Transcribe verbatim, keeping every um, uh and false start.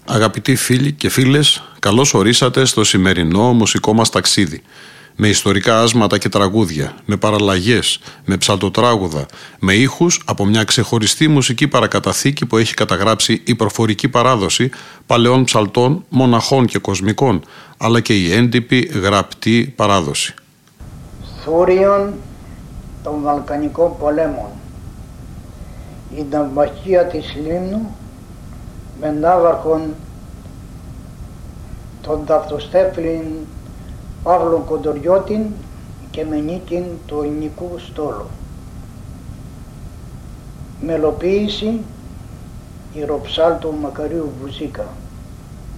Αγαπητοί φίλοι και φίλες, καλώς ορίσατε στο σημερινό μουσικό μας ταξίδι. Με ιστορικά άσματα και τραγούδια, με παραλλαγές, με ψαλτοτράγουδα, με ήχους από μια ξεχωριστή μουσική παρακαταθήκη που έχει καταγράψει η προφορική παράδοση παλαιών ψαλτών, μοναχών και κοσμικών, αλλά και η έντυπη γραπτή παράδοση. Θόριον των Βαλκανικών πολέμων. Η ναυμαχία της Λίμνου με ναύαρχον τον ταυτοστέφλην Παύλο Κοντοριώτην και με νίκην του ελληνικού στόλου. Μελοποίηση Ιεροψάλτου Μακαρίου Βουζίκα.